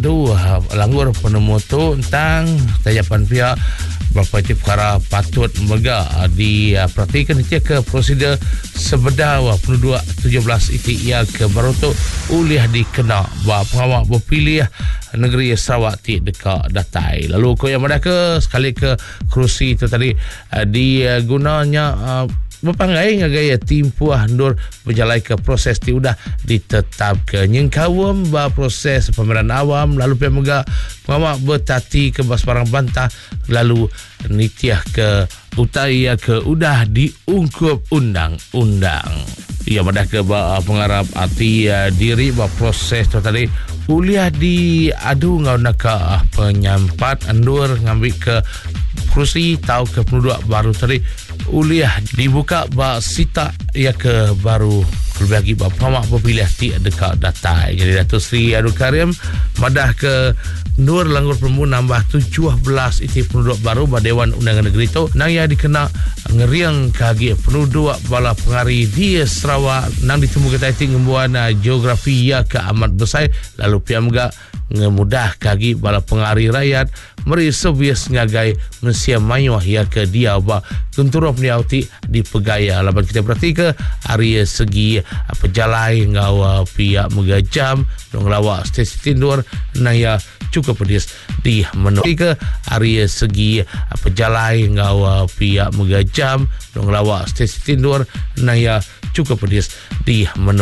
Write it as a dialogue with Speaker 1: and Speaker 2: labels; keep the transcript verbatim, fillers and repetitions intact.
Speaker 1: aduh langgur penemu tu tentang tajapan pihak berapa itu perkara patut mega diperhatikan dia ke prosedur sebedar penduduk tujuh belas itu ia ke baru tu uliah dikena bahawa pengawal berpilih negeri Sarawak ti dekat datai. Lalu ko yang mana ke sekali ke kerusi itu tadi digunanya uh, berpanggai ngagaya tim puah ndur berjalan ke proses ti udah ditetap ke nyengkawam ba proses pemilihan awam lalu pemega pengawal bertati ke basbarang bantah lalu nitiah ke utaya ke udah diungkup undang-undang. Ia madah ke ba pengarap arti uh, diri ba proses tu tadi uliah di adu ngau nak penyampat andur ngambil ke kursi tahu ke penduduk baru tadi uliah dibuka ba sita ya ke baru berbagi ba pamak berpilih ti dekat datai. Jadi Datuk Seri Abdul Karim madah ke Nur Langgur Perempuan nambah tujuh belas iti penduduk baru ba Dewan Undangan Negeri tu nang ya dikena ngeriang kagi penduduk bala pengari di Sarawak nang ditemu kita ti ngembuan geografi ya ke amat besar lalu piamga ngemudah kagi bala pengari rakyat meri sebias ngagai mesia mayuh ya ke dia ba kenturop ni auti di pegaya laban kita berarti ke area segi apa jalai ngau pihak megajam dong lawak stesi tindur nah ya cukup pedis di menurut ke area segi apa jalai ngau pihak megajam dong lawak stesi tindur nah ya cukup pedis di menurut